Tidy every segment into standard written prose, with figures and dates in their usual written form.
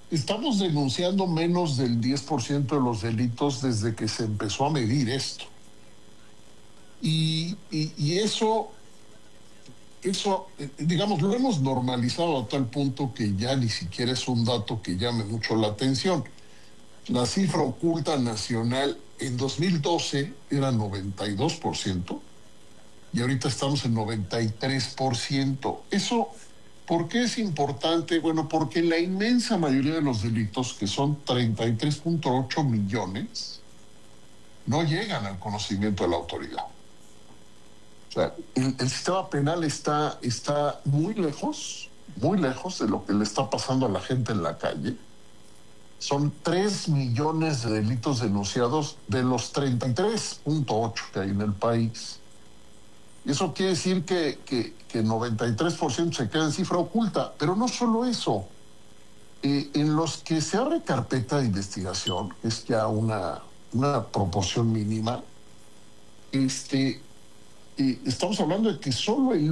Estamos denunciando menos del 10% de los delitos desde que se empezó a medir esto. Y eso, digamos, lo hemos normalizado a tal punto que ya ni siquiera es un dato que llame mucho la atención. La cifra oculta nacional en 2012 era 92% y ahorita estamos en 93%. Eso, ¿por qué es importante? Bueno, porque la inmensa mayoría de los delitos, que son 33.8 millones, no llegan al conocimiento de la autoridad. O sea, el sistema penal está muy lejos de lo que le está pasando a la gente en la calle. Son 3 millones de delitos denunciados de los 33.8 que hay en el país. Y eso quiere decir que 93% se queda en cifra oculta. Pero no solo eso. En los que se abre carpeta de investigación, que es ya una proporción mínima, estamos hablando de que solo el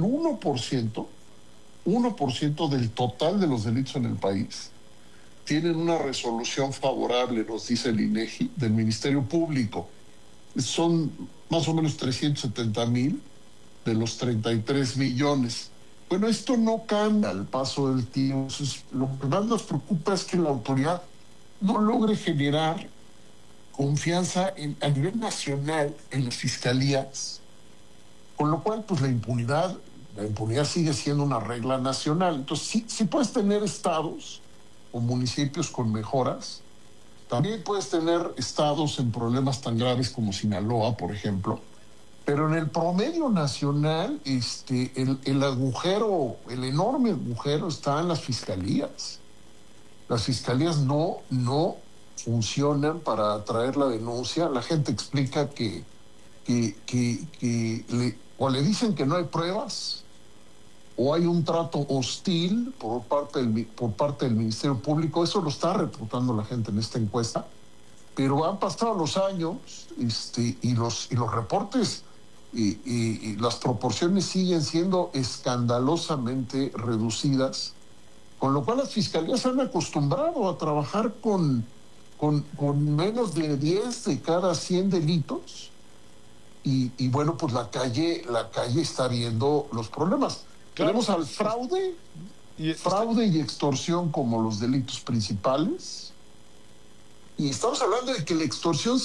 1% del total de los delitos en el país tienen una resolución favorable, nos dice el INEGI, del Ministerio Público. Son más o menos 370,000 de los 33 millones. Bueno, esto no cambia al paso del tiempo. Entonces, lo que más nos preocupa es que la autoridad no logre generar confianza a nivel nacional en las fiscalías, con lo cual, pues la impunidad sigue siendo una regla nacional. Entonces, sí puedes tener estados o municipios con mejoras. También puedes tener estados en problemas tan graves como Sinaloa, por ejemplo. Pero en el promedio nacional, el agujero, el enorme agujero está en las fiscalías. Las fiscalías no funcionan para atraer la denuncia. La gente explica o le dicen que no hay pruebas, o hay un trato hostil por parte del Ministerio Público. Eso lo está reportando la gente en esta encuesta. Pero han pasado los años y los reportes y las proporciones siguen siendo escandalosamente reducidas, con lo cual las fiscalías se han acostumbrado a trabajar con menos de 10 de cada 100 delitos. Y bueno, pues la calle está viendo los problemas. Claro. Tenemos al fraude y extorsión como los delitos principales. Y estamos hablando de que la extorsión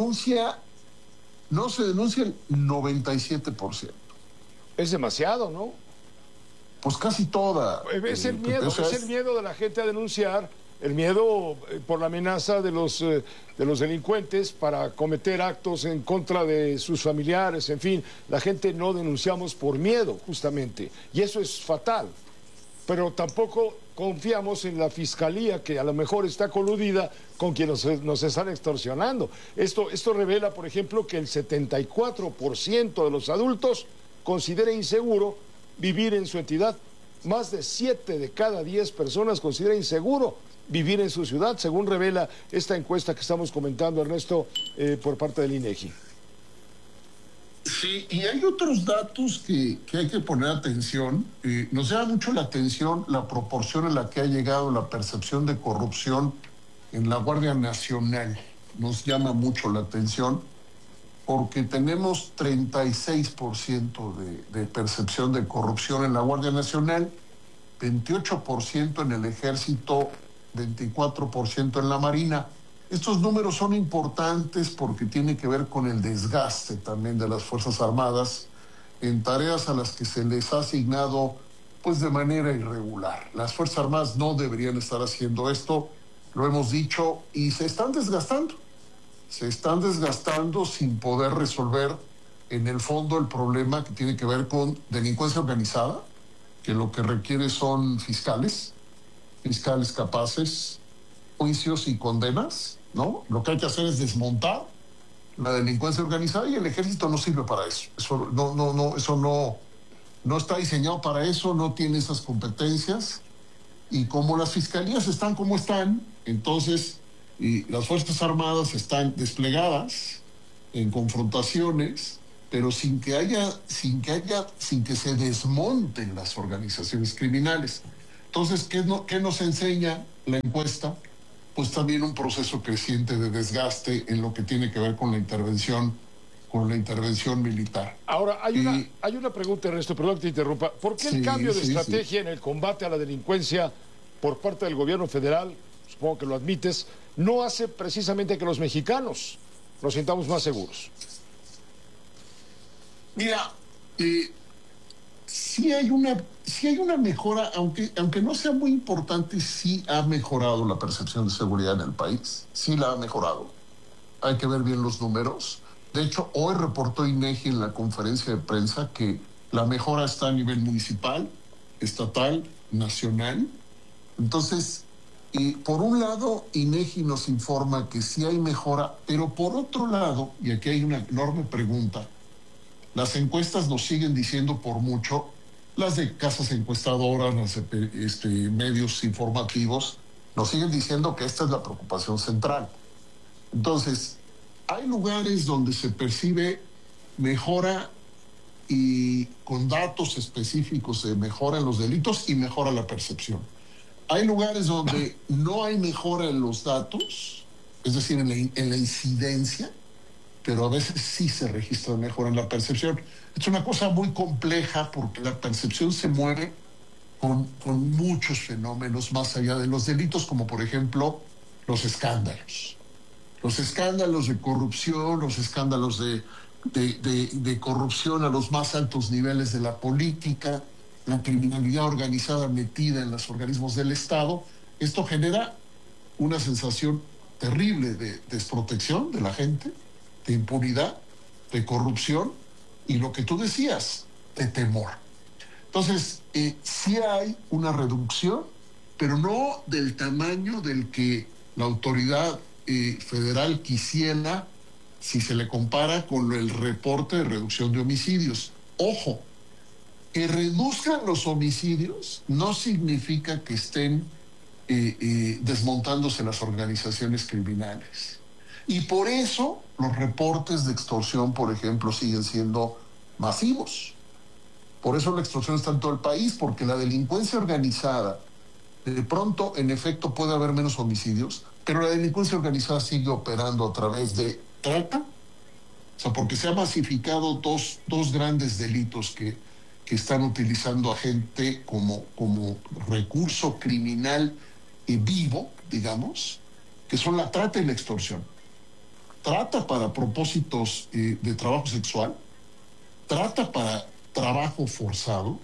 no se denuncia el 97%. Es demasiado, ¿no? Pues casi toda. Es el miedo, es el miedo de la gente a denunciar, el miedo por la amenaza de los delincuentes para cometer actos en contra de sus familiares, en fin. La gente no denunciamos por miedo, justamente, y eso es fatal. Pero tampoco confiamos en la fiscalía, que a lo mejor está coludida con quienes nos están extorsionando. Esto revela, por ejemplo, que el 74% de los adultos considera inseguro vivir en su entidad. Más de 7 de cada 10 personas considera inseguro vivir en su ciudad, según revela esta encuesta que estamos comentando, Ernesto, por parte del INEGI. Sí, y hay otros datos que hay que poner atención. Nos llama mucho la atención la proporción en la que ha llegado la percepción de corrupción en la Guardia Nacional. Nos llama mucho la atención porque tenemos 36% de percepción de corrupción en la Guardia Nacional, 28% en el Ejército, 24% en la Marina. Estos números son importantes porque tienen que ver con el desgaste también de las Fuerzas Armadas en tareas a las que se les ha asignado pues de manera irregular. Las Fuerzas Armadas no deberían estar haciendo esto, lo hemos dicho, y se están desgastando sin poder resolver en el fondo el problema que tiene que ver con delincuencia organizada, que lo que requiere son fiscales capaces, juicios y condenas, ¿no? Lo que hay que hacer es desmontar la delincuencia organizada y el ejército no sirve para eso. Eso no está diseñado para eso, no tiene esas competencias. Y como las fiscalías están como están, entonces las Fuerzas Armadas están desplegadas en confrontaciones, pero sin que se desmonten las organizaciones criminales. Entonces, ¿qué nos enseña la encuesta? Pues también un proceso creciente de desgaste en lo que tiene que ver con la intervención militar. Ahora, hay una pregunta, Ernesto, perdón que te interrumpa. ¿Por qué el cambio de estrategia en el combate a la delincuencia por parte del gobierno federal, supongo que lo admites, no hace precisamente que los mexicanos nos sintamos más seguros? Mira, sí hay una mejora, aunque no sea muy importante, sí ha mejorado la percepción de seguridad en el país. Sí la ha mejorado. Hay que ver bien los números. De hecho, hoy reportó INEGI en la conferencia de prensa que la mejora está a nivel municipal, estatal, nacional. Entonces, por un lado, INEGI nos informa que sí hay mejora, pero por otro lado, y aquí hay una enorme pregunta, las encuestas nos siguen diciendo por mucho, las de casas encuestadoras, las de medios informativos, nos siguen diciendo que esta es la preocupación central. Entonces, hay lugares donde se percibe mejora y con datos específicos se mejoran los delitos y mejora la percepción. Hay lugares donde no hay mejora en los datos, es decir, en la incidencia, pero a veces sí se registra mejora en la percepción. Es una cosa muy compleja porque la percepción se mueve con muchos fenómenos más allá de los delitos, como por ejemplo los escándalos. Los escándalos de corrupción, los escándalos de corrupción a los más altos niveles de la política, la criminalidad organizada metida en los organismos del Estado. Esto genera una sensación terrible de desprotección de la gente, de impunidad, de corrupción y lo que tú decías, de temor. Entonces, sí hay una reducción, pero no del tamaño del que la autoridad federal quisiera si se le compara con el reporte de reducción de homicidios. Ojo, que reduzcan los homicidios no significa que estén desmontándose las organizaciones criminales. Y por eso los reportes de extorsión, por ejemplo, siguen siendo masivos. Por eso la extorsión está en todo el país, porque la delincuencia organizada, de pronto, en efecto, puede haber menos homicidios, pero la delincuencia organizada sigue operando a través de trata, o sea, porque se han masificado dos grandes delitos que están utilizando a gente como recurso criminal vivo, digamos, que son la trata y la extorsión. Trata para propósitos de trabajo sexual, trata para trabajo forzado,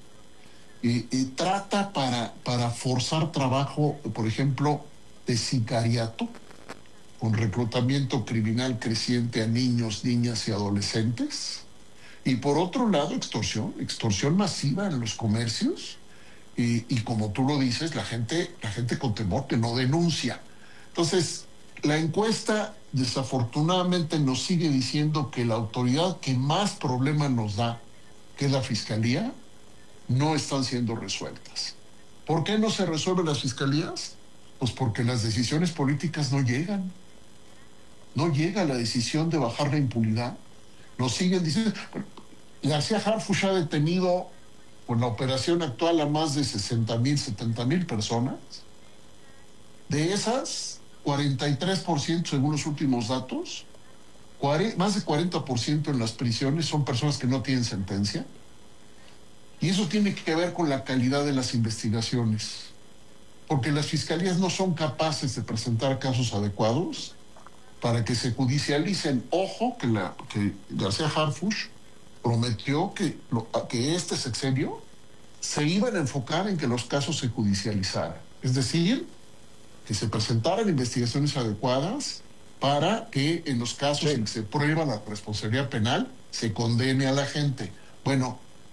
trata para forzar trabajo, por ejemplo, de sicariato, con reclutamiento criminal creciente a niños, niñas y adolescentes. Y por otro lado, extorsión masiva en los comercios. Y como tú lo dices, la gente con temor que no denuncia. Entonces, la encuesta desafortunadamente nos sigue diciendo que la autoridad que más problemas nos da, que es la Fiscalía, no están siendo resueltas. ¿Por qué no se resuelven las fiscalías? Pues porque las decisiones políticas no llegan. No llega la decisión de bajar la impunidad. Nos siguen diciendo... García Harfuch ha detenido con la operación actual a más de 60,000, 70,000 personas. De esas, 43%, según los últimos datos, más de 40% en las prisiones son personas que no tienen sentencia. Y eso tiene que ver con la calidad de las investigaciones, porque las fiscalías no son capaces de presentar casos adecuados para que se judicialicen. Ojo, que García Harfuch prometió que este sexenio se iban a enfocar en que los casos se judicializaran. Es decir, que se presentaran investigaciones adecuadas para que en los casos en que se prueba la responsabilidad penal se condene a la gente. Bueno,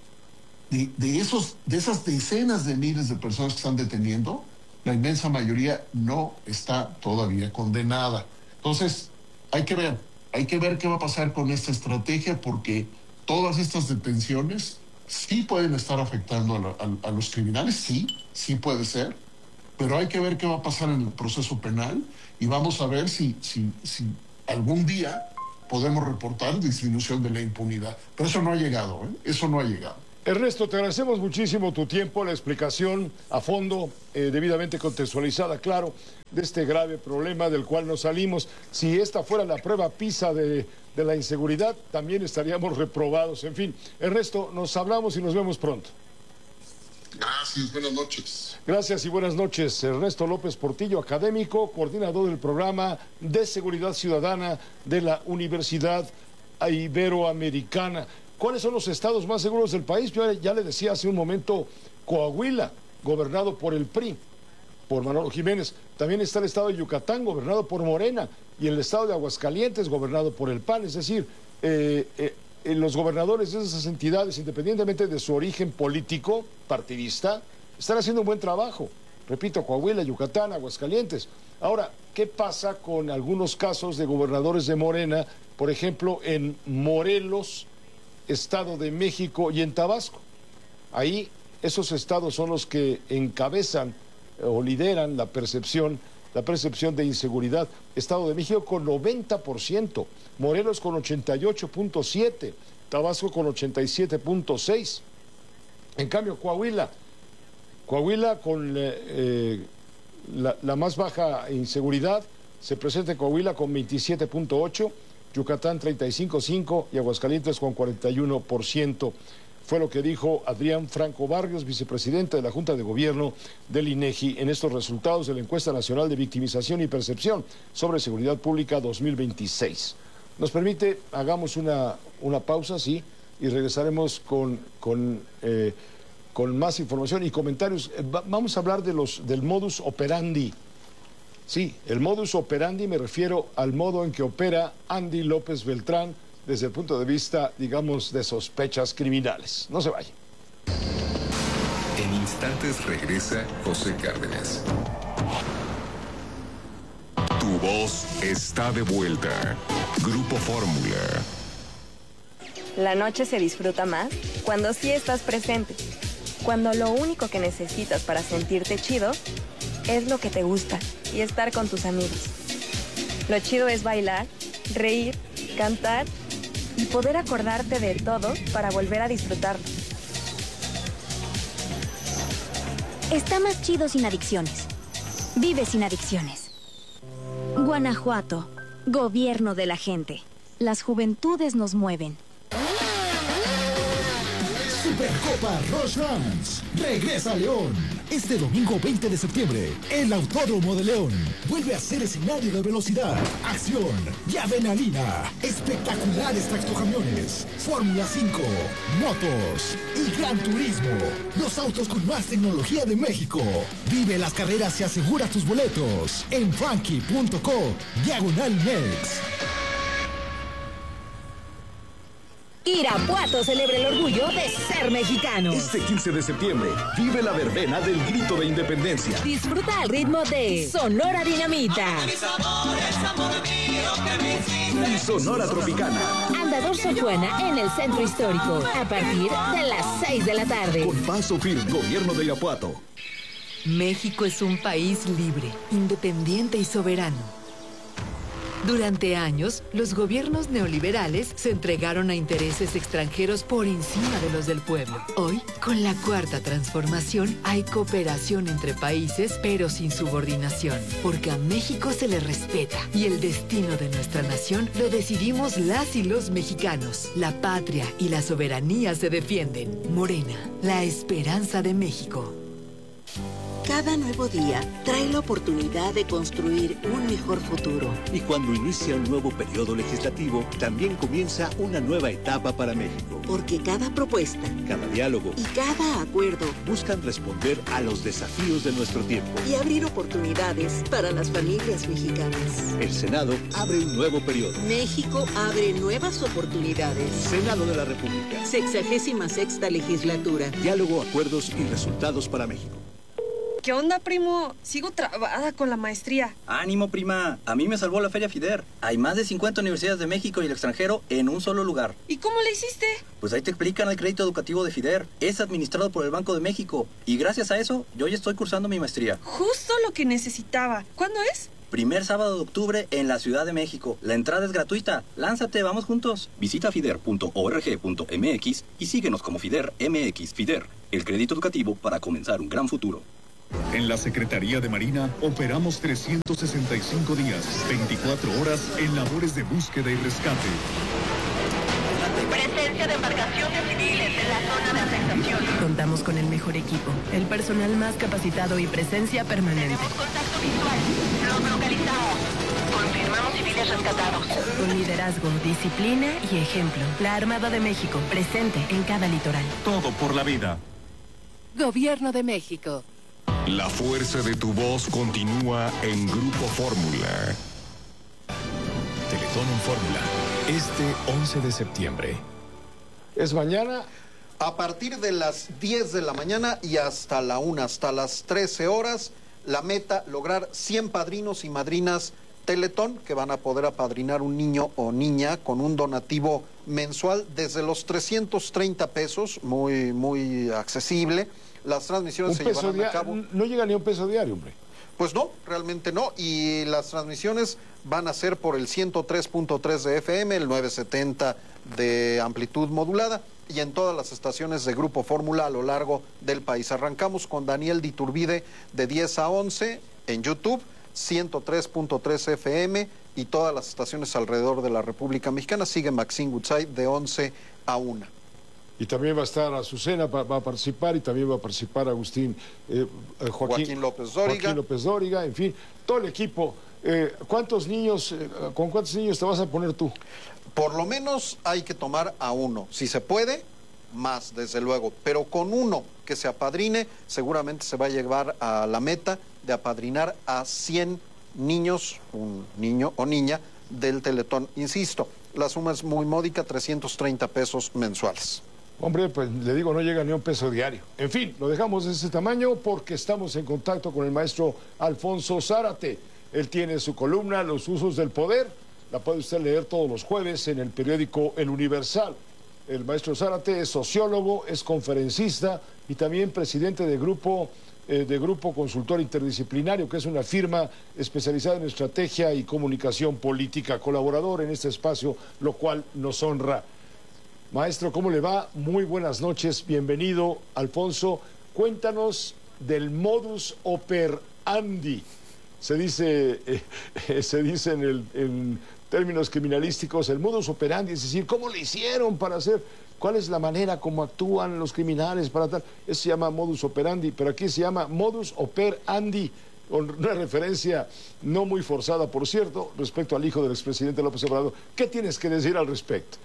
de esas decenas de miles de personas que están deteniendo, la inmensa mayoría no está todavía condenada. Entonces, hay que ver qué va a pasar con esta estrategia, porque todas estas detenciones sí pueden estar afectando a los criminales, sí puede ser, pero hay que ver qué va a pasar en el proceso penal y vamos a ver si algún día podemos reportar disminución de la impunidad. Pero eso no ha llegado, eso no ha llegado. Ernesto, te agradecemos muchísimo tu tiempo, la explicación a fondo, debidamente contextualizada, claro, de este grave problema del cual nos salimos. Si esta fuera la prueba PISA de la inseguridad, también estaríamos reprobados. En fin, Ernesto, nos hablamos y nos vemos pronto. Gracias, buenas noches. Gracias y buenas noches. Ernesto López Portillo, académico, coordinador del programa de Seguridad Ciudadana de la Universidad Iberoamericana. ¿Cuáles son los estados más seguros del país? Yo ya le decía hace un momento, Coahuila, gobernado por el PRI, por Manolo Jiménez. También está el estado de Yucatán, gobernado por Morena, y el estado de Aguascalientes, gobernado por el PAN. Es decir, los gobernadores de esas entidades, independientemente de su origen político, partidista, están haciendo un buen trabajo. Repito, Coahuila, Yucatán, Aguascalientes. Ahora, ¿qué pasa con algunos casos de gobernadores de Morena, por ejemplo, en Morelos, Estado de México y en Tabasco? Ahí esos estados son los que encabezan o lideran la percepción de inseguridad. Estado de México con 90%, Morelos con 88.7%, Tabasco con 87.6%. En cambio, Coahuila con la más baja inseguridad, se presenta en Coahuila con 27.8%, Yucatán 35.5% y Aguascalientes con 41%. Fue lo que dijo Adrián Franco Barrios, vicepresidente de la Junta de Gobierno del INEGI, en estos resultados de la Encuesta Nacional de Victimización y Percepción sobre Seguridad Pública 2026. Nos permite, hagamos una pausa, sí, y regresaremos con más información y comentarios. Vamos a hablar del modus operandi. Sí, el modus operandi, me refiero al modo en que opera Andy López Beltrán desde el punto de vista, digamos, de sospechas criminales. No se vayan. En instantes regresa José Cárdenas. Tu voz está de vuelta. Grupo Fórmula. La noche se disfruta más cuando sí estás presente. Cuando lo único que necesitas para sentirte chido es lo que te gusta y estar con tus amigos. Lo chido es bailar, reír, cantar y poder acordarte de todo para volver a disfrutarlo. Está más chido sin adicciones. Vive sin adicciones. Guanajuato, gobierno de la gente. Las juventudes nos mueven. Supercopa Rush Rams regresa a León. Este domingo 20 de septiembre, el Autódromo de León vuelve a ser escenario de velocidad, acción y adrenalina. Espectaculares tractocamiones, Fórmula 5, motos y Gran Turismo. Los autos con más tecnología de México. Vive las carreras y asegura tus boletos en frankie.co/Mex. Irapuato celebra el orgullo de ser mexicano. Este 15 de septiembre, vive la verbena del Grito de Independencia. Disfruta al ritmo de Sonora Dinamita. Y Sonora Tropicana. Andador Sor Juana en el Centro Histórico. A partir de las 6 de la tarde. Con paso firme, Gobierno de Irapuato. México es un país libre, independiente y soberano. Durante años, los gobiernos neoliberales se entregaron a intereses extranjeros por encima de los del pueblo. Hoy, con la Cuarta Transformación, hay cooperación entre países, pero sin subordinación, porque a México se le respeta y el destino de nuestra nación lo decidimos las y los mexicanos. La patria y la soberanía se defienden. Morena, la esperanza de México. Cada nuevo día trae la oportunidad de construir un mejor futuro. Y cuando inicia un nuevo periodo legislativo, también comienza una nueva etapa para México. Porque cada propuesta, cada diálogo y cada acuerdo buscan responder a los desafíos de nuestro tiempo y abrir oportunidades para las familias mexicanas. El Senado abre un nuevo periodo. México abre nuevas oportunidades. Senado de la República. 66ª legislatura. Diálogo, acuerdos y resultados para México. ¿Qué onda, primo? Sigo trabada con la maestría. Ánimo, prima. A mí me salvó la Feria FIDER. Hay más de 50 universidades de México y el extranjero en un solo lugar. ¿Y cómo le hiciste? Pues ahí te explican el crédito educativo de FIDER. Es administrado por el Banco de México. Y gracias a eso, yo ya estoy cursando mi maestría. Justo lo que necesitaba. ¿Cuándo es? Primer sábado de octubre en la Ciudad de México. La entrada es gratuita. Lánzate, vamos juntos. Visita fider.org.mx y síguenos como Fider MX. Fider, el crédito educativo para comenzar un gran futuro. En la Secretaría de Marina operamos 365 días, 24 horas en labores de búsqueda y rescate. Presencia de embarcaciones civiles en la zona de afectación. Contamos con el mejor equipo, el personal más capacitado y presencia permanente. Tenemos contacto visual. Los localizamos. Confirmamos civiles rescatados. Con liderazgo, disciplina y ejemplo. La Armada de México, presente en cada litoral. Todo por la vida. Gobierno de México. La fuerza de tu voz continúa en Grupo Fórmula. Teletón en Fórmula, este 11 de septiembre. ¿Es mañana? A partir de las 10 de la mañana y hasta la 1, hasta las 13 horas, la meta, lograr 100 padrinos y madrinas Teletón, que van a poder apadrinar un niño o niña con un donativo mensual desde los 330 pesos, muy accesible. Las transmisiones se llevarán a cabo. No llega ni a un peso diario, hombre. Pues no, realmente no. Y las transmisiones van a ser por el 103.3 de FM, el 970 de amplitud modulada y en todas las estaciones de Grupo Fórmula a lo largo del país. Arrancamos con Daniel Diturbide de 10 a 11 en YouTube, 103.3 FM y todas las estaciones alrededor de la República Mexicana. Sigue Maxine Goodside de 11 a 1. Y también va a estar Azucena, va a participar, y también va a participar Agustín, Joaquín López Dóriga. Joaquín López Dóriga, en fin, todo el equipo. ¿Cuántos niños, con cuántos niños te vas a poner tú? Por lo menos hay que tomar a uno. Si se puede, más, desde luego. Pero con uno que se apadrine, seguramente se va a llevar a la meta de apadrinar a 100 niños, un niño o niña, del Teletón. Insisto, la suma es muy módica, 330 pesos mensuales. Hombre, pues le digo, no llega ni a un peso diario. En fin, lo dejamos de ese tamaño porque estamos en contacto con el maestro Alfonso Zárate. Él tiene su columna Los usos del poder. La puede usted leer todos los jueves en el periódico El Universal. El maestro Zárate es sociólogo, es conferencista y también presidente de Grupo Consultor Interdisciplinario, que es una firma especializada en estrategia y comunicación política, colaborador en este espacio, lo cual nos honra. Maestro, ¿cómo le va? Muy buenas noches, bienvenido, Alfonso. Cuéntanos del modus operandi. Se dice en términos criminalísticos, el modus operandi, es decir, ¿cómo le hicieron para hacer? ¿Cuál es la manera como actúan los criminales para tal? Eso se llama modus operandi, pero aquí se llama modus operandi, con una referencia no muy forzada, por cierto, respecto al hijo del expresidente López Obrador. ¿Qué tienes que decir al respecto?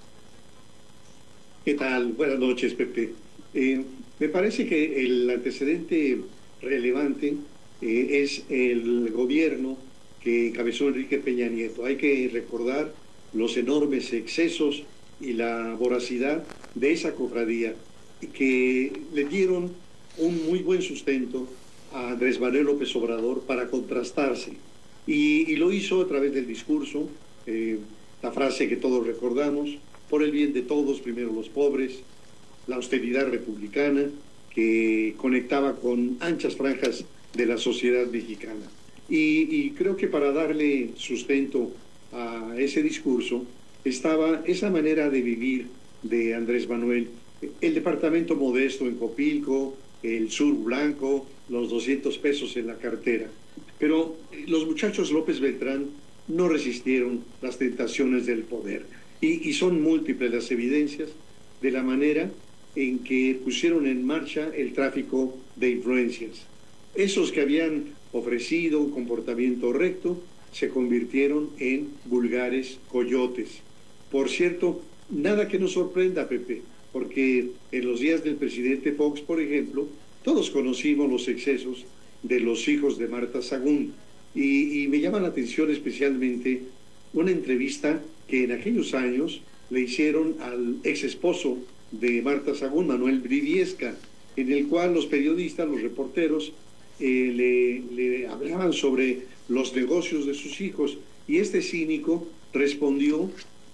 ¿Qué tal? Buenas noches, Pepe. Me parece que el antecedente relevante es el gobierno que encabezó Enrique Peña Nieto. Hay que recordar los enormes excesos y la voracidad de esa cofradía que le dieron un muy buen sustento a Andrés Manuel López Obrador para contrastarse. Y lo hizo a través del discurso, la frase que todos recordamos, por el bien de todos, primero los pobres, la austeridad republicana que conectaba con anchas franjas de la sociedad mexicana. Y creo que para darle sustento a ese discurso estaba esa manera de vivir de Andrés Manuel, el departamento modesto en Copilco, el sur blanco, los 200 pesos en la cartera. Pero los muchachos López Beltrán no resistieron las tentaciones del poder. Y son múltiples las evidencias de la manera en que pusieron en marcha el tráfico de influencias. Esos que habían ofrecido un comportamiento recto se convirtieron en vulgares coyotes. Por cierto, nada que nos sorprenda, Pepe, porque en los días del presidente Fox, por ejemplo, todos conocimos los excesos de los hijos de Marta Sagún. Y me llama la atención especialmente una entrevista que en aquellos años le hicieron al ex esposo de Marta Sagún, Manuel Briviesca, en el cual los periodistas, los reporteros, le hablaban sobre los negocios de sus hijos, y este cínico respondió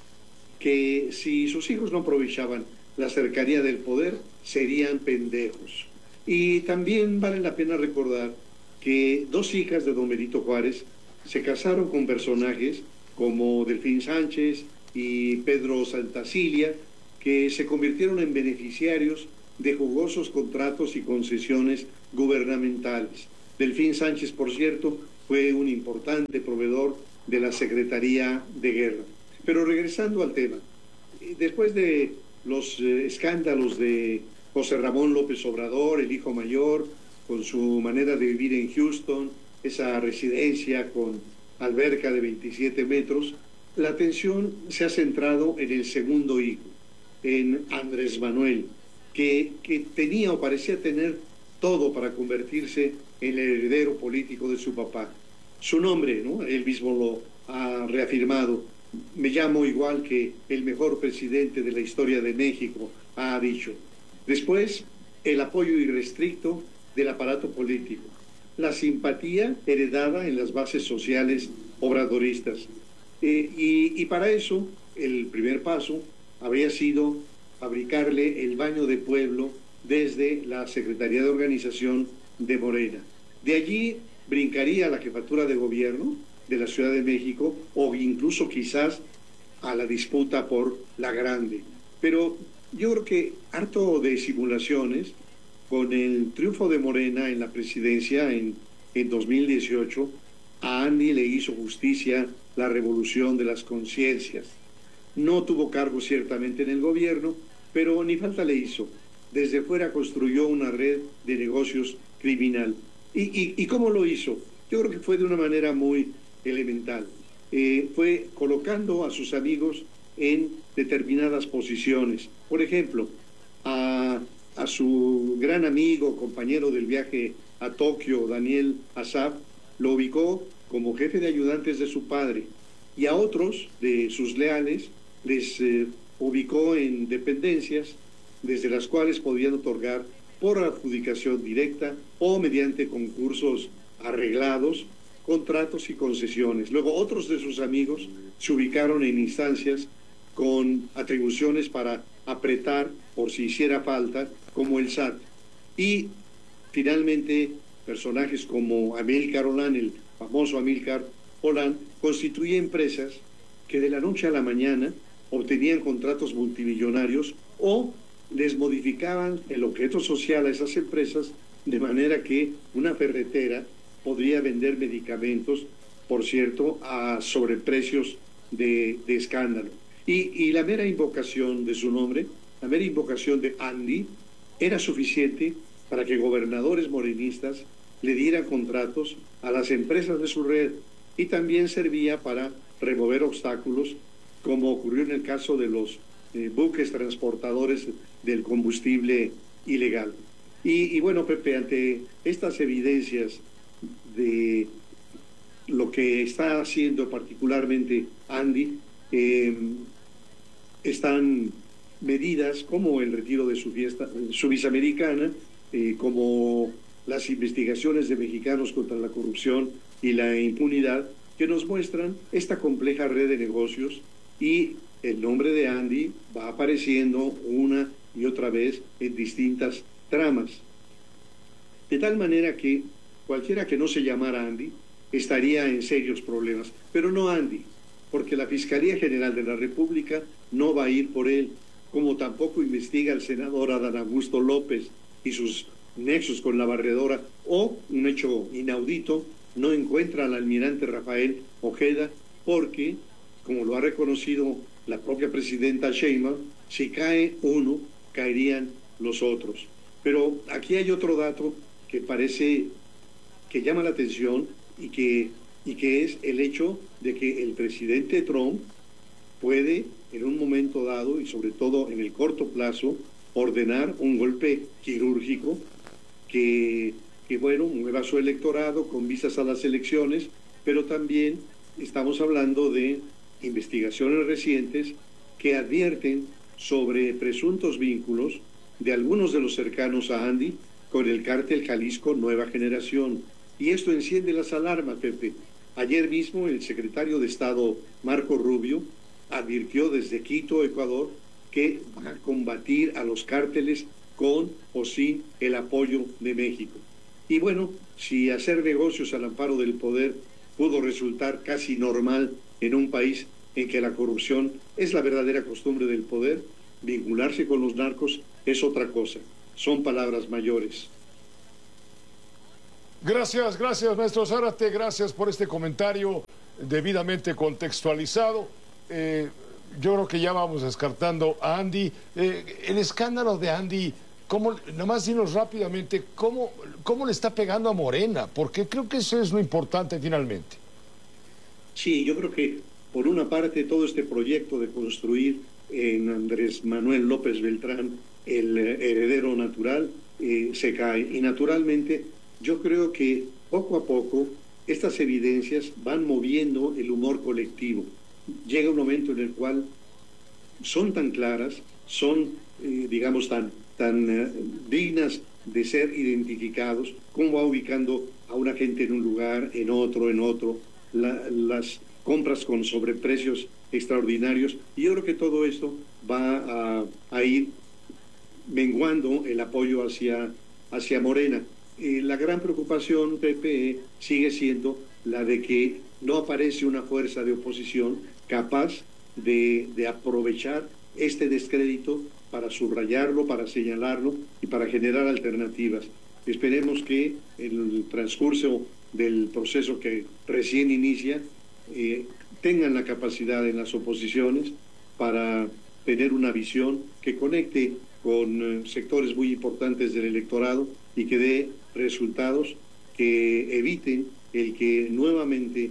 que si sus hijos no aprovechaban la cercanía del poder, serían pendejos. Y también vale la pena recordar que dos hijas de don Benito Juárez se casaron con personajes como Delfín Sánchez y Pedro Santacilia, que se convirtieron en beneficiarios de jugosos contratos y concesiones gubernamentales. Delfín Sánchez, por cierto, fue un importante proveedor de la Secretaría de Guerra. Pero regresando al tema, después de los escándalos de José Ramón López Obrador, el hijo mayor, con su manera de vivir en Houston, esa residencia con alberca de 27 metros, la atención se ha centrado en el segundo hijo, en Andrés Manuel, que tenía o parecía tener todo para convertirse en el heredero político de su papá. Su nombre, ¿no? Él mismo lo ha reafirmado. Me llamo igual que el mejor presidente de la historia de México, ha dicho. Después, el apoyo irrestricto del aparato político. La simpatía heredada en las bases sociales obradoristas. Y para eso, el primer paso habría sido fabricarle el baño de pueblo desde la Secretaría de Organización de Morena. De allí brincaría a la jefatura de gobierno de la Ciudad de México o incluso quizás a la disputa por la Grande. Pero yo creo que harto de simulaciones, con el triunfo de Morena en la presidencia en 2018, a Andy le hizo justicia la revolución de las conciencias. No tuvo cargo ciertamente en el gobierno, pero ni falta le hizo. Desde fuera construyó una red de negocios criminal. ¿Y cómo lo hizo? Yo creo que fue de una manera muy elemental. Fue colocando a sus amigos en determinadas posiciones. Por ejemplo, a su gran amigo, compañero del viaje a Tokio, Daniel Asaf, lo ubicó como jefe de ayudantes de su padre, y a otros de sus leales les ubicó en dependencias desde las cuales podían otorgar por adjudicación directa o mediante concursos arreglados, contratos y concesiones. Luego otros de sus amigos se ubicaron en instancias con atribuciones para apretar por si hiciera falta, como el SAT. Y finalmente personajes como Amílcar Olán, el famoso Amílcar Olán, constituye empresas que de la noche a la mañana obtenían contratos multimillonarios o les modificaban el objeto social a esas empresas de manera que una ferretera podría vender medicamentos, por cierto, a sobreprecios de escándalo. Y la mera invocación de su nombre, la mera invocación de Andy, era suficiente para que gobernadores morenistas le dieran contratos a las empresas de su red, y también servía para remover obstáculos, como ocurrió en el caso de los buques transportadores del combustible ilegal. Y bueno, Pepe, ante estas evidencias de lo que está haciendo particularmente Andy, están medidas como el retiro de su visa americana, como las investigaciones de mexicanos contra la corrupción y la impunidad, que nos muestran esta compleja red de negocios, y el nombre de Andy va apareciendo una y otra vez en distintas tramas. De tal manera que cualquiera que no se llamara Andy estaría en serios problemas, pero no Andy, porque la Fiscalía General de la República no va a ir por él, como tampoco investiga el senador Adán Augusto López y sus nexos con la barredora, o, un hecho inaudito, no encuentra al almirante Rafael Ojeda, porque, como lo ha reconocido la propia presidenta Sheinbaum, si cae uno, caerían los otros. Pero aquí hay otro dato que parece que llama la atención y que es el hecho de que el presidente Trump puede, en un momento dado y sobre todo en el corto plazo, ordenar un golpe quirúrgico que bueno, mueva su electorado con vistas a las elecciones, pero también estamos hablando de investigaciones recientes que advierten sobre presuntos vínculos de algunos de los cercanos a Andy con el cártel Jalisco Nueva Generación. Y esto enciende las alarmas, Pepe. Ayer mismo el secretario de Estado, Marco Rubio, advirtió desde Quito, Ecuador, que va a combatir a los cárteles con o sin el apoyo de México. Y bueno, si hacer negocios al amparo del poder pudo resultar casi normal en un país en que la corrupción es la verdadera costumbre del poder. Vincularse con los narcos es otra cosa. Son palabras mayores. Gracias, maestro Zárate, gracias por este comentario debidamente contextualizado. Yo creo que ya vamos descartando a Andy. El escándalo de Andy, nomás dinos rápidamente, ¿cómo le está pegando a Morena? Porque creo que eso es lo importante finalmente. Sí, yo creo que por una parte todo este proyecto de construir en Andrés Manuel López Beltrán el heredero natural se cae. Y naturalmente yo creo que poco a poco estas evidencias van moviendo el humor colectivo. Llega un momento en el cual son tan claras, son, digamos, tan dignas de ser identificados, cómo va ubicando a una gente en un lugar, en otro, las compras con sobreprecios extraordinarios. Y yo creo que todo esto va a ir menguando el apoyo hacia Morena. La gran preocupación, Pepe, sigue siendo la de que no aparece una fuerza de oposición capaz de aprovechar este descrédito para subrayarlo, para señalarlo y para generar alternativas. Esperemos que en el transcurso del proceso que recién inicia tengan la capacidad en las oposiciones para tener una visión que conecte con sectores muy importantes del electorado y que dé resultados que eviten el que nuevamente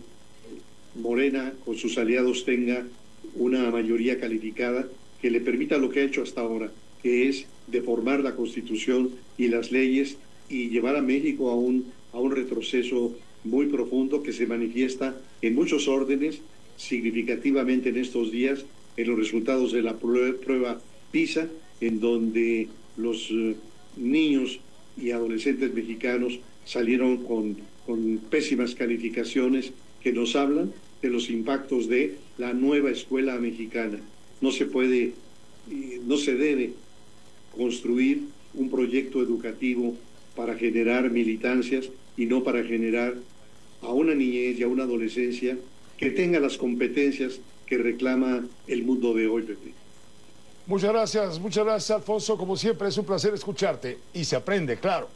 Morena con sus aliados tenga una mayoría calificada que le permita lo que ha hecho hasta ahora, que es deformar la Constitución y las leyes y llevar a México a un retroceso muy profundo que se manifiesta en muchos órdenes, significativamente en estos días, en los resultados de la prueba PISA, en donde los niños y adolescentes mexicanos salieron con pésimas calificaciones que nos hablan de los impactos de la nueva escuela mexicana. No se puede, no se debe construir un proyecto educativo para generar militancias y no para generar a una niñez y a una adolescencia que tenga las competencias que reclama el mundo de hoy, Pepe. Muchas gracias, Alfonso. Como siempre, es un placer escucharte y se aprende, claro.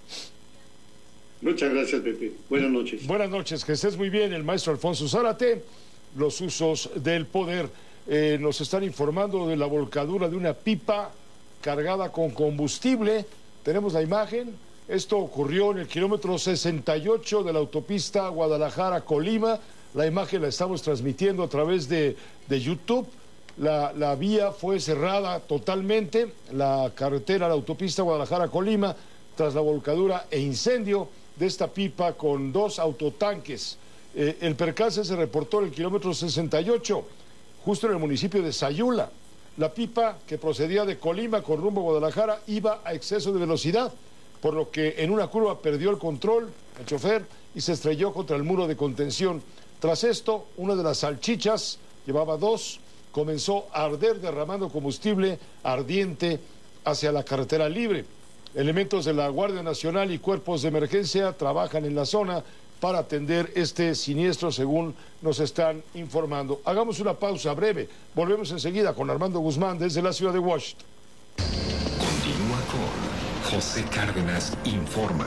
Muchas gracias, Pepe. Buenas noches. Buenas noches, que estés muy bien. El maestro Alfonso Zárate, los usos del poder. Nos están informando de la volcadura de una pipa cargada con combustible. Tenemos la imagen. Esto ocurrió en el kilómetro 68 de la autopista Guadalajara-Colima. La imagen la estamos transmitiendo a través de YouTube. La vía fue cerrada totalmente, la carretera, la autopista Guadalajara-Colima, tras la volcadura e incendio de esta pipa con 2 autotanques. El percance se reportó en el kilómetro 68, justo en el municipio de Sayula. La pipa, que procedía de Colima con rumbo a Guadalajara, iba a exceso de velocidad, por lo que en una curva perdió el control el chofer y se estrelló contra el muro de contención. Tras esto, una de las salchichas, llevaba 2, comenzó a arder derramando combustible ardiente hacia la carretera libre. Elementos de la Guardia Nacional y cuerpos de emergencia trabajan en la zona para atender este siniestro, según nos están informando. Hagamos una pausa breve. Volvemos enseguida con Armando Guzmán desde la ciudad de Washington. Continúa con José Cárdenas Informa.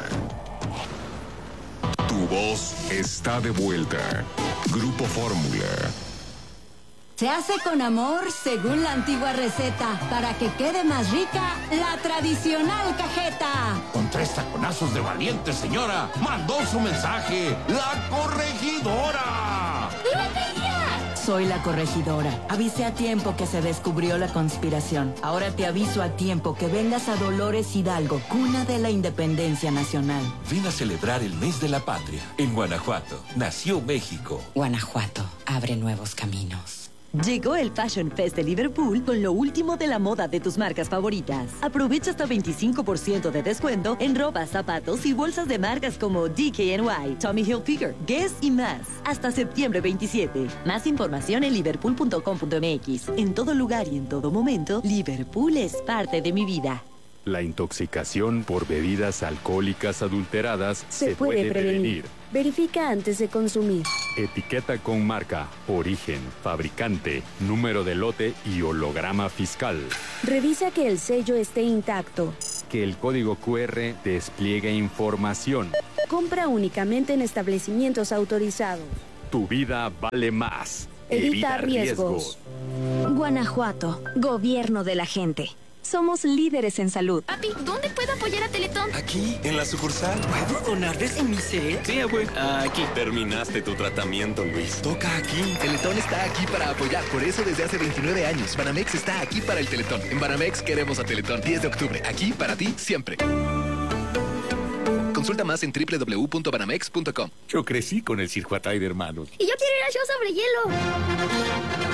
Tu voz está de vuelta. Grupo Fórmula. Se hace con amor según la antigua receta, para que quede más rica la tradicional cajeta. Con 3 taconazos de valiente, señora, mandó su mensaje, la corregidora. Soy la corregidora. Avisé a tiempo que se descubrió la conspiración. Ahora te aviso a tiempo que vengas a Dolores Hidalgo, cuna de la independencia nacional. Ven a celebrar el mes de la patria. En Guanajuato nació México. Guanajuato abre nuevos caminos. Llegó el Fashion Fest de Liverpool con lo último de la moda de tus marcas favoritas. Aprovecha hasta 25% de descuento en ropa, zapatos y bolsas de marcas como DKNY, Tommy Hilfiger, Guess y más. Hasta septiembre 27. Más información en liverpool.com.mx. En todo lugar y en todo momento, Liverpool es parte de mi vida. La intoxicación por bebidas alcohólicas adulteradas se puede prevenir. Verifica antes de consumir. Etiqueta con marca, origen, fabricante, número de lote y holograma fiscal. Revisa que el sello esté intacto. Que el código QR despliegue información. Compra únicamente en establecimientos autorizados. Tu vida vale más. Evita riesgos. Guanajuato, gobierno de la gente. Somos líderes en salud. Papi, ¿dónde puedo apoyar a Teletón? Aquí, en la sucursal. ¿Puedo donar desde mi set? Sí, abuelo. Aquí. Terminaste tu tratamiento, Luis. Toca aquí. Teletón está aquí para apoyar. Por eso desde hace 29 años, Banamex está aquí para el Teletón. En Banamex queremos a Teletón. 10 de octubre. Aquí para ti, siempre. Consulta más en www.banamex.com. Yo crecí con el Circo Atay de Hermanos. Y yo quiero ir al show sobre hielo.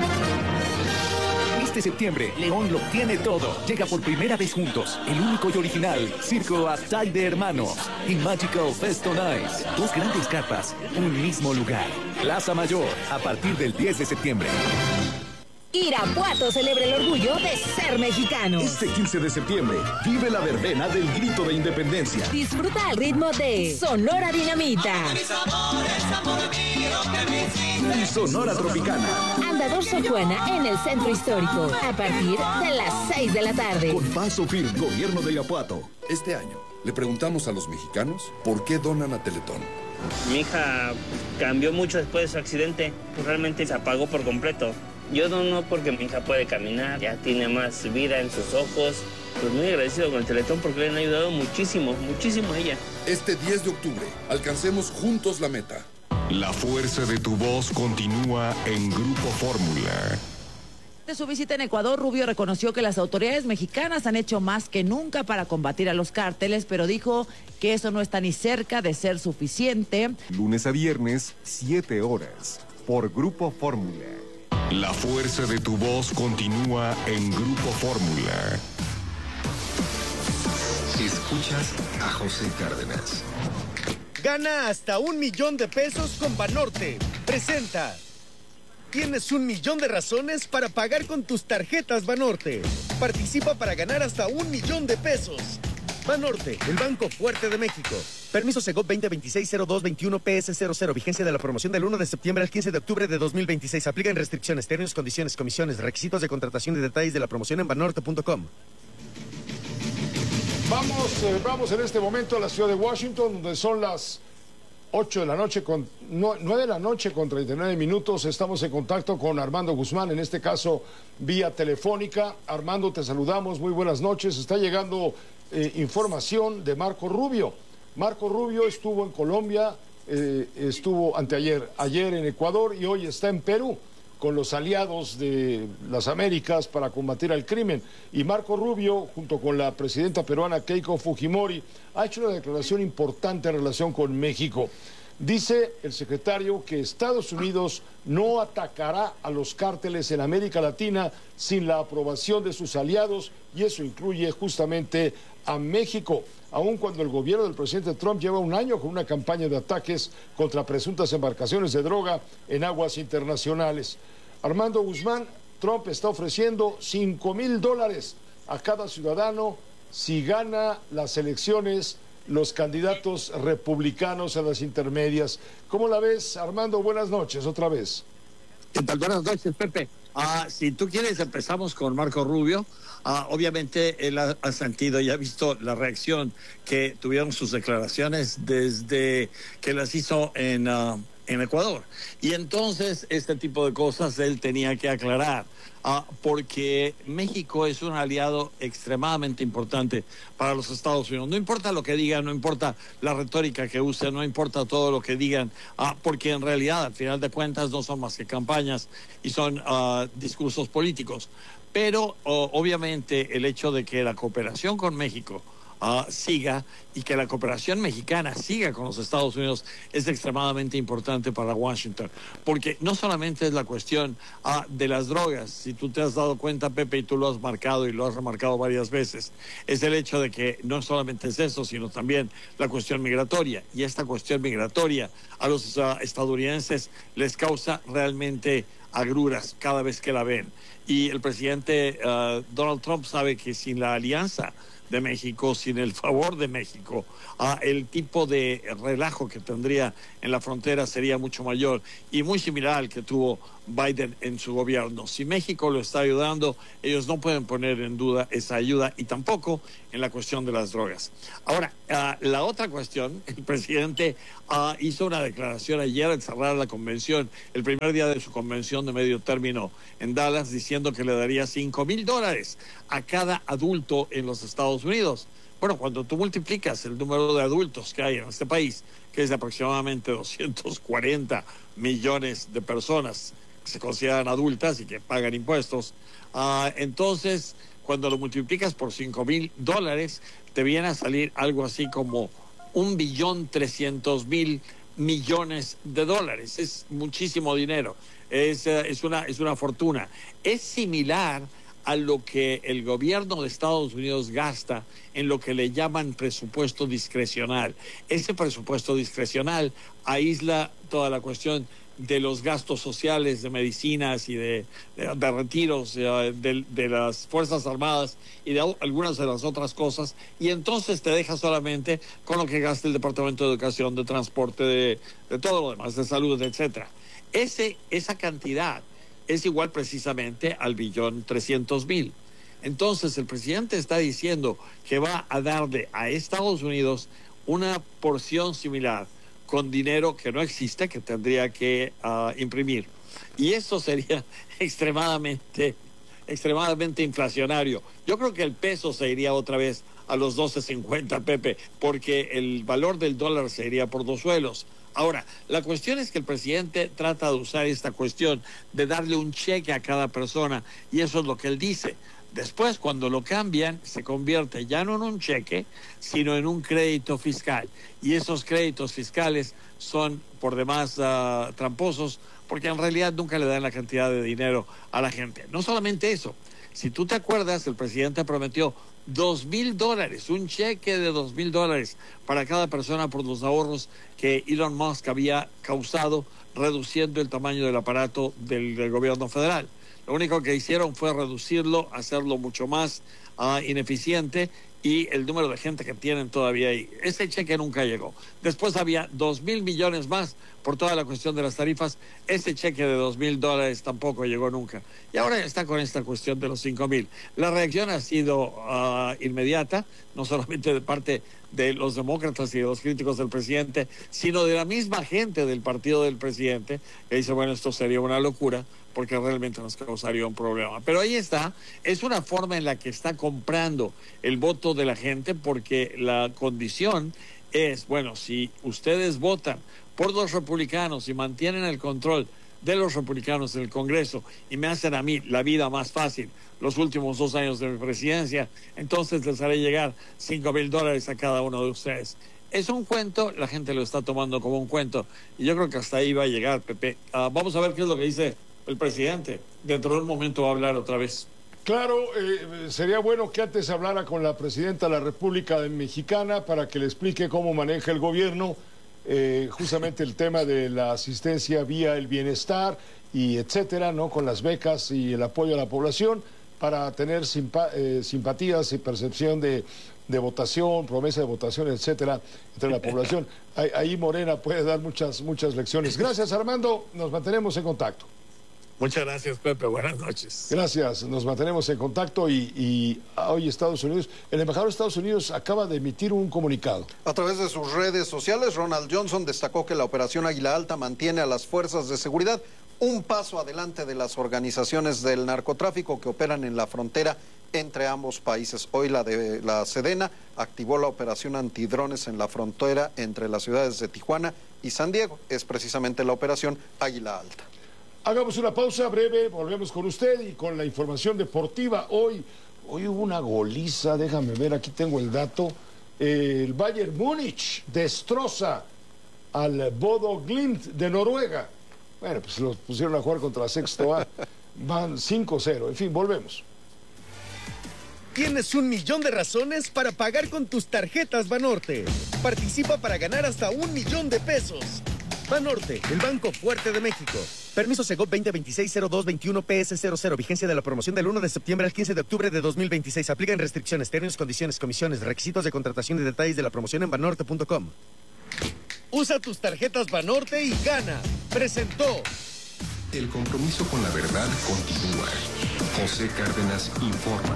Este septiembre, León lo tiene todo. Llega por primera vez juntos, el único y original Circo Atay de Hermanos. Y Magical Fest on Ice. 2 grandes carpas, un mismo lugar. Plaza Mayor, a partir del 10 de septiembre. Irapuato celebra el orgullo de ser mexicano. Este 15 de septiembre, vive la verbena del grito de independencia. Disfruta al ritmo de Sonora Dinamita. Y Sonora Tropicana. Andador Sor Juana en el Centro Histórico. A partir de las 6 de la tarde. Con paso firme, gobierno de Irapuato. Este año, le preguntamos a los mexicanos por qué donan a Teletón. Mi hija cambió mucho después de su accidente. Realmente se apagó por completo. Yo dono porque mi hija puede caminar, ya tiene más vida en sus ojos. Pues muy agradecido con el Teletón porque le han ayudado muchísimo, muchísimo a ella. Este 10 de octubre, alcancemos juntos la meta. La fuerza de tu voz continúa en Grupo Fórmula. De su visita en Ecuador, Rubio reconoció que las autoridades mexicanas han hecho más que nunca para combatir a los cárteles, pero dijo que eso no está ni cerca de ser suficiente. Lunes a viernes, 7 horas, por Grupo Fórmula. La fuerza de tu voz continúa en Grupo Fórmula. Escuchas a José Cárdenas. Gana hasta $1,000,000 con Banorte. Presenta. Tienes 1,000,000 de razones para pagar con tus tarjetas Banorte. Participa para ganar hasta $1,000,000. Banorte, el banco fuerte de México. Permiso Segov 2026-0221 PS00. Vigencia de la promoción del 1 de septiembre al 15 de octubre de 2026. Aplican restricciones, términos, condiciones, comisiones, requisitos de contratación y detalles de la promoción en banorte.com. Vamos en este momento a la ciudad de Washington, donde son las 8 de la noche, 9 de la noche con 39 minutos. Estamos en contacto con Armando Guzmán, en este caso vía telefónica. Armando, te saludamos, muy buenas noches. Está llegando información de Marco Rubio. Marco Rubio estuvo en Colombia, estuvo ayer en Ecuador y hoy está en Perú con los aliados de las Américas para combatir al crimen. Y Marco Rubio, junto con la presidenta peruana Keiko Fujimori, ha hecho una declaración importante en relación con México. Dice el secretario que Estados Unidos no atacará a los cárteles en América Latina sin la aprobación de sus aliados, y eso incluye justamente a México, aun cuando el gobierno del presidente Trump lleva un año con una campaña de ataques contra presuntas embarcaciones de droga en aguas internacionales. Armando Guzmán, Trump está ofreciendo $5,000 a cada ciudadano si gana las elecciones los candidatos republicanos a las intermedias. ¿Cómo la ves, Armando? Buenas noches, otra vez. ¿Qué tal? Buenas noches, Pepe. Si tú quieres, empezamos con Marco Rubio. Obviamente, él ha sentido y ha visto la reacción que tuvieron sus declaraciones desde que las hizo en Ecuador. Y entonces, este tipo de cosas él tenía que aclarar. Porque México es un aliado extremadamente importante para los Estados Unidos. No importa lo que digan, no importa la retórica que usen, no importa todo lo que digan, porque en realidad, al final de cuentas, no son más que campañas y son discursos políticos. Pero obviamente el hecho de que la cooperación con México siga y que la cooperación mexicana siga con los Estados Unidos es extremadamente importante para Washington, porque no solamente es la cuestión de las drogas, si tú te has dado cuenta, Pepe, y tú lo has marcado y lo has remarcado varias veces, es el hecho de que no solamente es eso, sino también la cuestión migratoria, y esta cuestión migratoria a los estadounidenses les causa realmente agruras cada vez que la ven, y el presidente Donald Trump sabe que sin la alianza de México, sin el favor de México, el tipo de relajo que tendría en la frontera sería mucho mayor y muy similar al que tuvo Biden en su gobierno. Si México lo está ayudando, ellos no pueden poner en duda esa ayuda y tampoco en la cuestión de las drogas. Ahora, la otra cuestión, el presidente hizo una declaración ayer al cerrar la convención, el primer día de su convención de medio término en Dallas, diciendo que le daría $5,000 a cada adulto en los Estados Unidos. Bueno, cuando tú multiplicas el número de adultos que hay en este país, que es de aproximadamente 240 millones de personas que se consideran adultas y que pagan impuestos, entonces cuando lo multiplicas por $5,000, te viene a salir algo así como $1.300.000.000.000. Es muchísimo dinero, es una fortuna. Es similar a lo que el gobierno de Estados Unidos gasta en lo que le llaman presupuesto discrecional. Ese presupuesto discrecional aísla toda la cuestión de los gastos sociales, de medicinas y de retiros de las Fuerzas Armadas y de algunas de las otras cosas, y entonces te deja solamente con lo que gasta el Departamento de Educación, de Transporte, de todo lo demás, de salud, etcétera. Esa cantidad es igual precisamente al $1.300.000.000. Entonces el presidente está diciendo que va a darle a Estados Unidos una porción similar con dinero que no existe, que tendría que imprimir. Y eso sería extremadamente inflacionario. Yo creo que el peso se iría otra vez a los 12.50, Pepe, porque el valor del dólar se iría por los suelos. Ahora, la cuestión es que el presidente trata de usar esta cuestión de darle un cheque a cada persona, y eso es lo que él dice. Después, cuando lo cambian, se convierte ya no en un cheque, sino en un crédito fiscal. Y esos créditos fiscales son por demás tramposos, porque en realidad nunca le dan la cantidad de dinero a la gente. No solamente eso, si tú te acuerdas, el presidente prometió $2,000, un cheque de $2,000 para cada persona por los ahorros que Elon Musk había causado reduciendo el tamaño del aparato del gobierno federal. Lo único que hicieron fue reducirlo, hacerlo mucho más ineficiente, y el número de gente que tienen todavía ahí. Ese cheque nunca llegó. Después había 2,000 millones más por toda la cuestión de las tarifas. Ese cheque de $2,000 tampoco llegó nunca. Y ahora está con esta cuestión de los 5,000. La reacción ha sido inmediata, no solamente de parte de los demócratas y de los críticos del presidente, sino de la misma gente del partido del presidente, que dice, bueno, esto sería una locura, porque realmente nos causaría un problema. Pero ahí está, es una forma en la que está comprando el voto de la gente, porque la condición es, bueno, si ustedes votan por los republicanos y mantienen el control de los republicanos en el Congreso y me hacen a mí la vida más fácil los últimos 2 años de mi presidencia, entonces les haré llegar $5,000 a cada uno de ustedes. Es un cuento, la gente lo está tomando como un cuento, y yo creo que hasta ahí va a llegar, Pepe. Vamos a ver qué es lo que dice el presidente. Dentro de un momento va a hablar otra vez. Claro, sería bueno que antes hablara con la presidenta de la República Mexicana para que le explique cómo maneja el gobierno justamente el tema de la asistencia vía el bienestar y etcétera, ¿no? Con las becas y el apoyo a la población, para tener simpatías y percepción de votación, promesa de votación, etcétera, entre la población. Ahí Morena puede dar muchas lecciones. Gracias, Armando. Nos mantenemos en contacto. Muchas gracias, Pepe. Buenas noches. Gracias. Nos mantenemos en contacto y hoy Estados Unidos, el embajador de Estados Unidos acaba de emitir un comunicado. A través de sus redes sociales, Ronald Johnson destacó que la operación Águila Alta mantiene a las fuerzas de seguridad un paso adelante de las organizaciones del narcotráfico que operan en la frontera entre ambos países. Hoy la Sedena activó la operación antidrones en la frontera entre las ciudades de Tijuana y San Diego. Es precisamente la operación Águila Alta. Hagamos una pausa breve, volvemos con usted y con la información deportiva. Hoy hubo una goliza, déjame ver, aquí tengo el dato. El Bayern Múnich destroza al Bodo Glimt de Noruega. Bueno, pues los pusieron a jugar contra la Sexto A. Van 5-0. En fin, volvemos. Tienes 1,000,000 de razones para pagar con tus tarjetas Banorte. Participa para ganar hasta $1,000,000. Banorte, el banco fuerte de México. Permiso Segov 2026-0221-PS00. Vigencia de la promoción del 1 de septiembre al 15 de octubre de 2026. Aplican restricciones, términos, condiciones, comisiones, requisitos de contratación y detalles de la promoción en banorte.com. Usa tus tarjetas Banorte y gana. Presentó. El compromiso con la verdad continúa. José Cárdenas informa.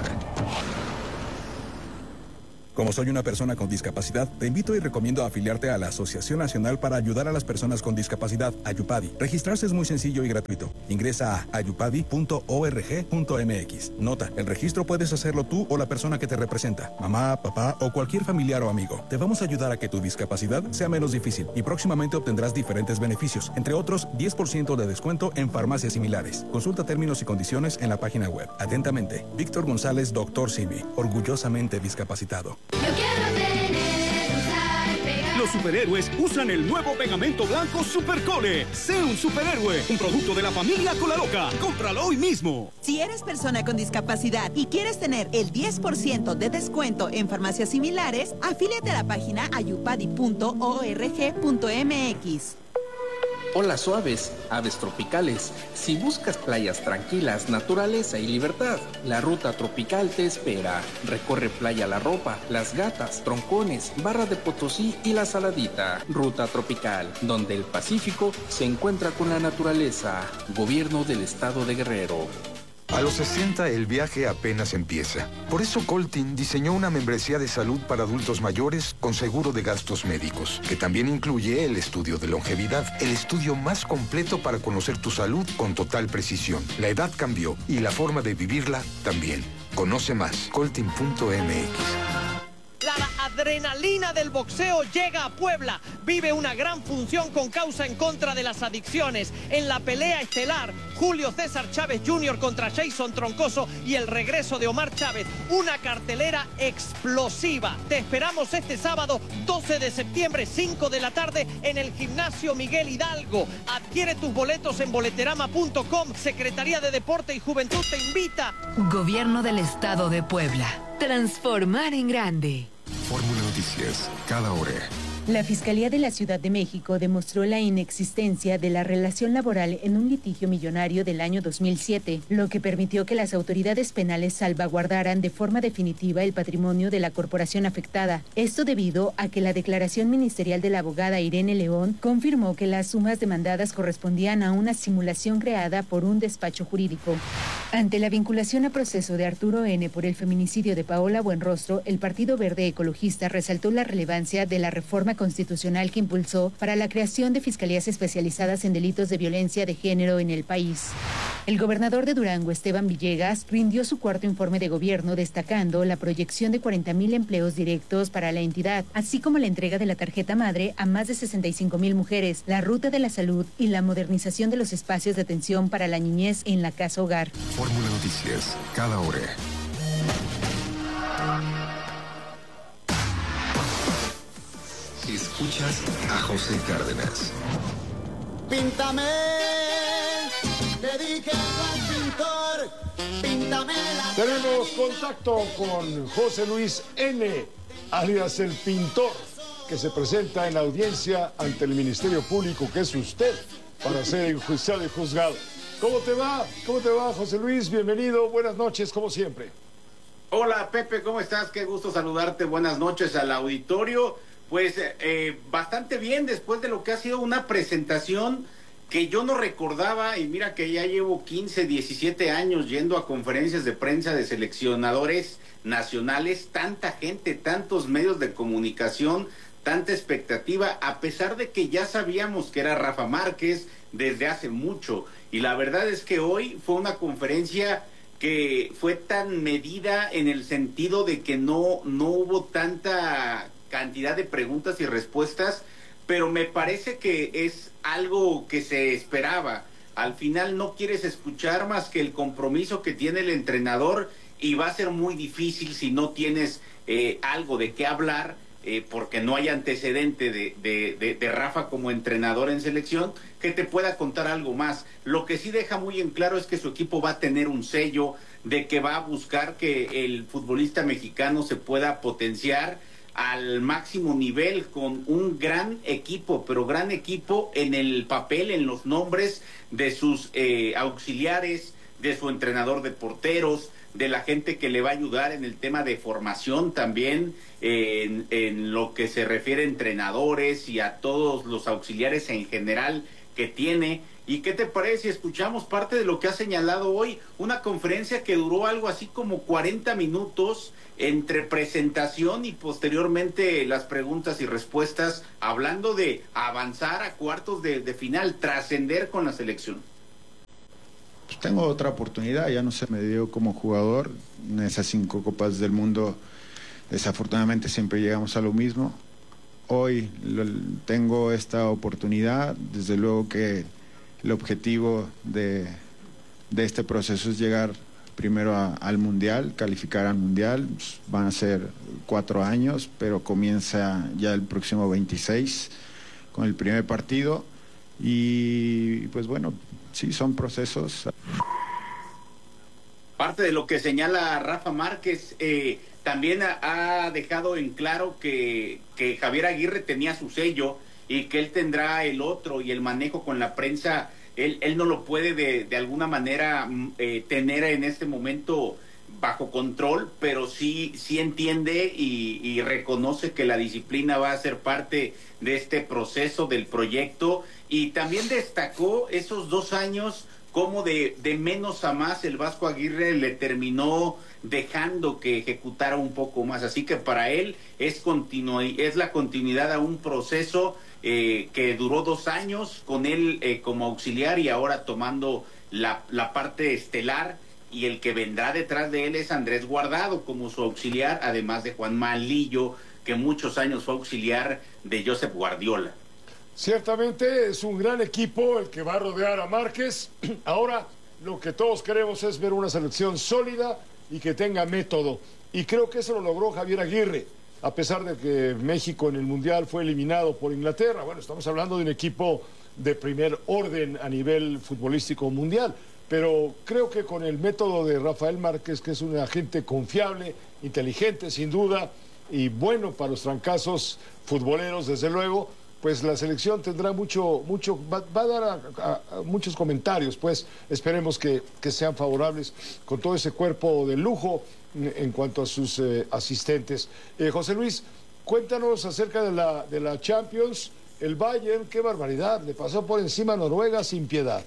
Como soy una persona con discapacidad, te invito y recomiendo afiliarte a la Asociación Nacional para Ayudar a las Personas con Discapacidad, Ayupadi. Registrarse es muy sencillo y gratuito. Ingresa a ayupadi.org.mx. Nota, el registro puedes hacerlo tú o la persona que te representa, mamá, papá o cualquier familiar o amigo. Te vamos a ayudar a que tu discapacidad sea menos difícil y próximamente obtendrás diferentes beneficios, entre otros 10% de descuento en farmacias similares. Consulta términos y condiciones en la página web. Atentamente, Víctor González, Dr. Simi, orgullosamente discapacitado. Los superhéroes usan el nuevo pegamento blanco Supercole. Sé un superhéroe, un producto de la familia Colaloca. Cómpralo hoy mismo. Si eres persona con discapacidad y quieres tener el 10% de descuento en farmacias similares, afíliate a la página ayupadi.org.mx. Olas suaves, aves tropicales. Si buscas playas tranquilas, naturaleza y libertad, la ruta tropical te espera. Recorre Playa La Ropa, Las Gatas, Troncones, Barra de Potosí y La Saladita. Ruta tropical, donde el Pacífico se encuentra con la naturaleza. Gobierno del Estado de Guerrero. A los 60 el viaje apenas empieza. Por eso Coltin diseñó una membresía de salud para adultos mayores con seguro de gastos médicos, que también incluye el estudio de longevidad, el estudio más completo para conocer tu salud con total precisión. La edad cambió y la forma de vivirla también. Conoce más, coltin.mx. La adrenalina del boxeo llega a Puebla. Vive una gran función con causa en contra de las adicciones. En la pelea estelar, Julio César Chávez Jr. contra Jason Troncoso y el regreso de Omar Chávez. Una cartelera explosiva. Te esperamos este sábado 12 de septiembre, 5 de la tarde, en el Gimnasio Miguel Hidalgo. Adquiere tus boletos en boleterama.com. Secretaría de Deporte y Juventud te invita. Gobierno del Estado de Puebla. Transformar en grande. Fórmula Noticias, cada hora. La Fiscalía de la Ciudad de México demostró la inexistencia de la relación laboral en un litigio millonario del año 2007, lo que permitió que las autoridades penales salvaguardaran de forma definitiva el patrimonio de la corporación afectada. Esto debido a que la declaración ministerial de la abogada Irene León confirmó que las sumas demandadas correspondían a una simulación creada por un despacho jurídico. Ante la vinculación a proceso de Arturo N. por el feminicidio de Paola Buenrostro, el Partido Verde Ecologista resaltó la relevancia de la reforma constitucional que impulsó para la creación de fiscalías especializadas en delitos de violencia de género en el país. El gobernador de Durango, Esteban Villegas, rindió su cuarto informe de gobierno destacando la proyección de 40,000 empleos directos para la entidad, así como la entrega de la tarjeta madre a más de 65,000 mujeres, la ruta de la salud y la modernización de los espacios de atención para la niñez en la casa hogar. Fórmula Noticias, cada hora. Escuchas a José Cárdenas. Píntame, le dije al pintor, píntame la... Tenemos contacto con José Luis N., alias el Pintor, que se presenta en audiencia ante el Ministerio Público, que es usted, para ser enjuiciado y juzgado. ¿Cómo te va? ¿Cómo te va, José Luis? Bienvenido, buenas noches, como siempre. Hola, Pepe, ¿cómo estás? Qué gusto saludarte, buenas noches al auditorio. Pues bastante bien después de lo que ha sido una presentación que yo no recordaba, y mira que ya llevo 15, 17 años yendo a conferencias de prensa de seleccionadores nacionales, tanta gente, tantos medios de comunicación, tanta expectativa, a pesar de que ya sabíamos que era Rafa Márquez desde hace mucho, y la verdad es que hoy fue una conferencia que fue tan medida en el sentido de que no hubo tanta cantidad de preguntas y respuestas, pero me parece que es algo que se esperaba. Al final no quieres escuchar más que el compromiso que tiene el entrenador, y va a ser muy difícil si no tienes algo de qué hablar, porque no hay antecedente de Rafa como entrenador en selección, que te pueda contar algo más. Lo que sí deja muy en claro es que su equipo va a tener un sello, de que va a buscar que el futbolista mexicano se pueda potenciar. al máximo nivel con un gran equipo, pero gran equipo en el papel, en los nombres de sus auxiliares, de su entrenador de porteros, de la gente que le va a ayudar en el tema de formación también, en lo que se refiere a entrenadores y a todos los auxiliares en general que tiene. ¿Y qué te parece si escuchamos parte de lo que ha señalado hoy? Una conferencia que duró algo así como 40 minutos entre presentación y posteriormente las preguntas y respuestas, hablando de avanzar a cuartos de final, trascender con la selección. Pues tengo otra oportunidad, ya no se me dio como jugador en esas 5 Copas del Mundo. Desafortunadamente siempre llegamos a lo mismo. Hoy tengo esta oportunidad, desde luego que el objetivo de este proceso es llegar primero al Mundial, calificar al Mundial. Van a ser 4 años, pero comienza ya el próximo 26 con el primer partido. Y pues bueno, sí, son procesos. Parte de lo que señala Rafa Márquez, también ha dejado en claro que Javier Aguirre tenía su sello y que él tendrá el otro, y el manejo con la prensa, él no lo puede de alguna manera tener en este momento bajo control, pero sí entiende y reconoce que la disciplina va a ser parte de este proceso del proyecto. Y también destacó esos 2 años como de menos a más el Vasco Aguirre le terminó dejando que ejecutara un poco más. Así que para él es la continuidad a un proceso que duró 2 años con él como auxiliar, y ahora tomando la parte estelar, y el que vendrá detrás de él es Andrés Guardado como su auxiliar, además de Juan Malillo, que muchos años fue auxiliar de Josep Guardiola. Ciertamente es un gran equipo el que va a rodear a Márquez. Ahora lo que todos queremos es ver una selección sólida y que tenga método. Y creo que eso lo logró Javier Aguirre, a pesar de que México en el Mundial fue eliminado por Inglaterra. Bueno, estamos hablando de un equipo de primer orden a nivel futbolístico mundial. Pero creo que con el método de Rafael Márquez, que es un agente confiable, inteligente sin duda, y para los trancazos futboleros, desde luego, pues la selección tendrá va a dar a muchos comentarios, pues esperemos que sean favorables con todo ese cuerpo de lujo en cuanto a sus asistentes. José Luis, cuéntanos acerca de la Champions. El Bayern, qué barbaridad, le pasó por encima a Noruega sin piedad.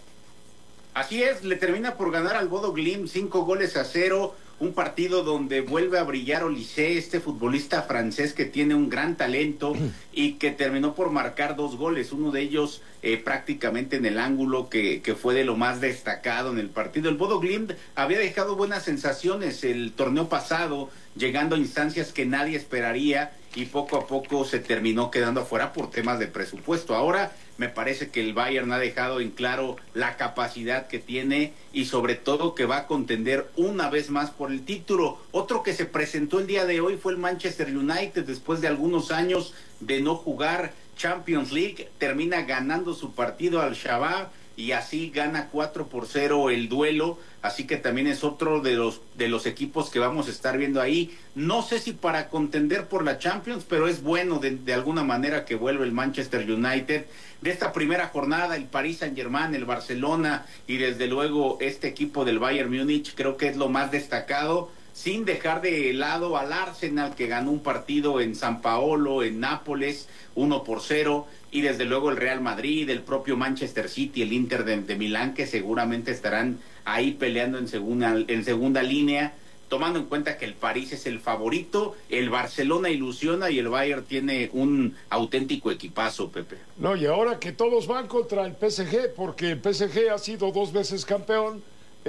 Así es, le termina por ganar al Bodo Glimt 5-0, un partido donde vuelve a brillar Olise, este futbolista francés que tiene un gran talento y que terminó por marcar 2 goles, uno de ellos prácticamente en el ángulo, que fue de lo más destacado en el partido. El Bodo Glimt había dejado buenas sensaciones el torneo pasado, llegando a instancias que nadie esperaría, y poco a poco se terminó quedando afuera por temas de presupuesto. Ahora me parece que el Bayern ha dejado en claro la capacidad que tiene, y sobre todo que va a contender una vez más por el título. Otro que se presentó el día de hoy fue el Manchester United, después de algunos años de no jugar Champions League, termina ganando su partido al Shabab, y así gana 4-0 el duelo. Así que también es otro de los equipos que vamos a estar viendo ahí. No sé si para contender por la Champions, pero es bueno de alguna manera que vuelve el Manchester United. De esta primera jornada, el Paris Saint-Germain, el Barcelona y desde luego este equipo del Bayern Múnich, creo que es lo más destacado, sin dejar de lado al Arsenal, que ganó un partido en San Paolo, en Nápoles, 1-0, y desde luego el Real Madrid, el propio Manchester City, el Inter de Milán, que seguramente estarán ahí peleando en segunda línea, tomando en cuenta que el París es el favorito, el Barcelona ilusiona y el Bayern tiene un auténtico equipazo, Pepe. No, y ahora que todos van contra el PSG, porque el PSG ha sido 2 veces campeón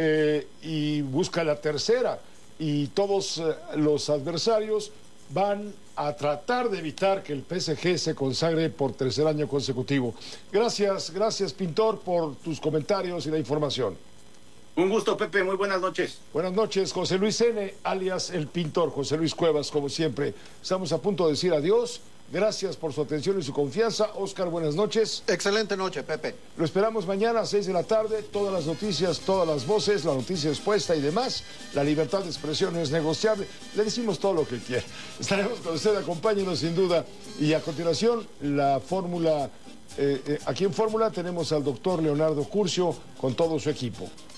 y busca la tercera, y todos los adversarios van a tratar de evitar que el PSG se consagre por 3er año consecutivo. Gracias, Pintor, por tus comentarios y la información. Un gusto, Pepe, muy buenas noches. Buenas noches, José Luis N., alias El Pintor, José Luis Cuevas, como siempre. Estamos a punto de decir adiós. gracias por su atención y su confianza. Oscar, buenas noches. Excelente noche, Pepe. Lo esperamos mañana a 6 de la tarde. Todas las noticias, todas las voces, la noticia expuesta y demás. La libertad de expresión no es negociable. Le decimos todo lo que quiera. Estaremos con usted, acompáñenos sin duda. Y a continuación, la fórmula. Aquí en Fórmula tenemos al doctor Leonardo Curcio con todo su equipo.